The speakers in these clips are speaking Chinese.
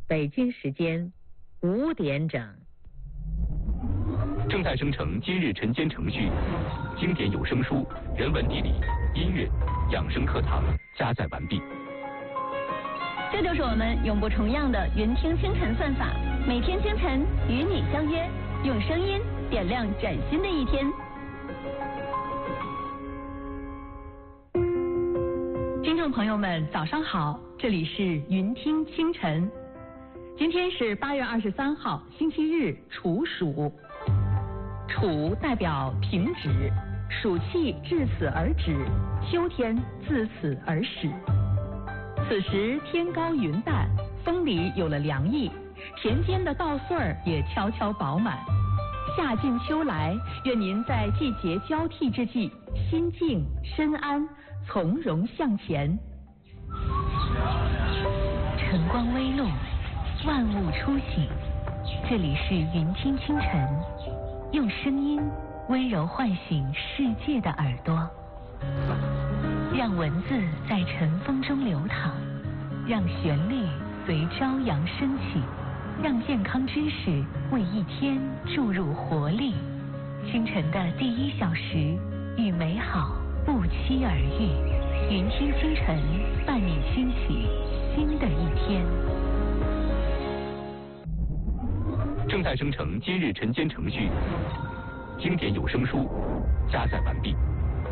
北京时间5点整。 正在生成今日晨间程序，经典有声书、人文地理、音乐、养生课堂加载完毕。 这就是我们永不重样的云听清晨算法，每天清晨与你相约，用声音点亮崭新的一天。听众朋友们，早上好，这里是云听清晨。今天是8月23号，星期日，处暑。处代表停止，暑气至此而止，秋天自此而始。此时天高云淡，风里有了凉意，田间的稻穗儿也悄悄饱满。夏尽秋来，愿您在季节交替之际，心静身安，从容向前。 晨光微露，万物初醒，这里是云听清晨，用声音温柔唤醒世界的耳朵，让文字在晨风中流淌，让旋律随朝阳升起，让健康知识为一天注入活力。清晨的第1小时，与美好不期而遇。云听清晨，伴你兴起新的一天。 正在生成今日晨间程序，经典有声书加载完毕。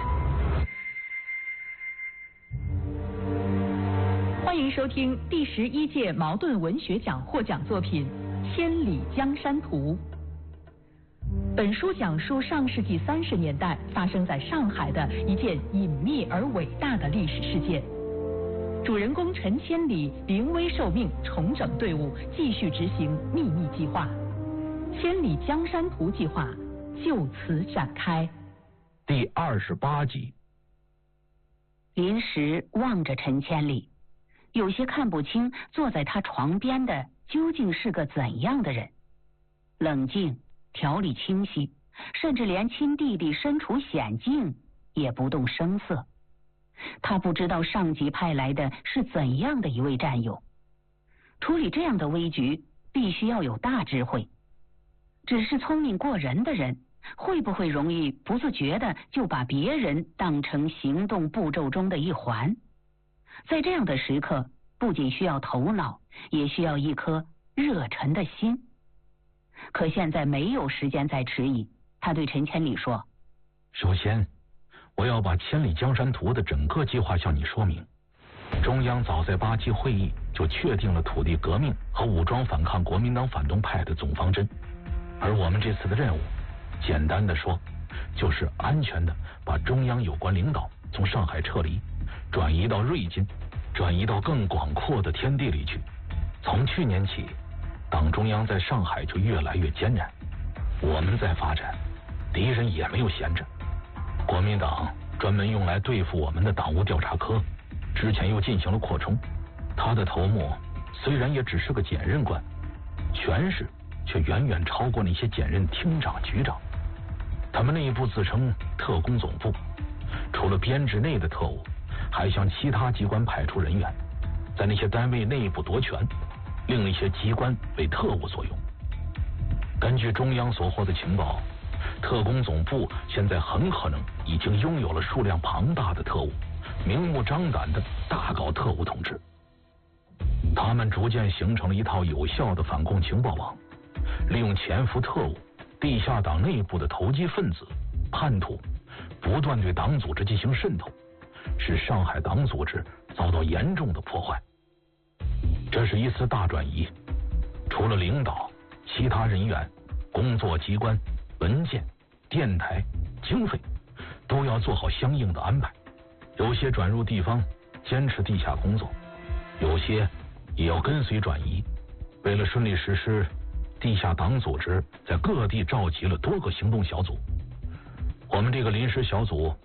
欢迎收听第11届茅盾文学奖获奖作品《千里江山图》。本书讲述上世纪30年代发生在上海的一件隐秘而伟大的历史事件。主人公陈千里临危受命，重整队伍，继续执行秘密计划。千里江山图计划就此展开。 第28集。 林石望着陈千里，有些看不清坐在他床边的究竟是个怎样的人。冷静，条理清晰，甚至连亲弟弟身处险境也不动声色。他不知道上级派来的是怎样的一位战友，处理这样的危局必须要有大智慧。只是聪明过人的人，会不会容易不自觉地就把别人当成行动步骤中的一环？在这样的时刻，不仅需要头脑，也需要一颗热忱的心。可现在没有时间再迟疑，他对陈千里说： 首先，我要把千里江山图的整个计划向你说明。中央早在8期会议就确定了土地革命和武装反抗国民党反动派的总方针，而我们这次的任务，简单的说，就是安全的把中央有关领导从上海撤离，转移到瑞金，转移到更广阔的天地里去。从去年起，党中央在上海就越来越艰难，我们在发展，敌人也没有闲着。国民党专门用来对付我们的党务调查科，之前又进行了扩充，他的头目虽然也只是个检任官，权势却远远超过那些检任厅长局长。他们内部自称特工总部，除了编制内的特务，还向其他机关派出人员，在那些单位内部夺权，令那些机关为特务所用。根据中央所获的情报，特工总部现在很可能已经拥有了数量庞大的特务，明目张胆地大搞特务统治。他们逐渐形成了一套有效的反共情报网，利用潜伏特务、地下党内部的投机分子、叛徒，不断对党组织进行渗透，使上海党组织遭到严重的破坏。这是一次大转移，除了领导，其他人员、工作机关、文件、电台、经费都要做好相应的安排。有些转入地方坚持地下工作，有些也要跟随转移。为了顺利实施，地下党组织在各地召集了多个行动小组。我们这个临时小组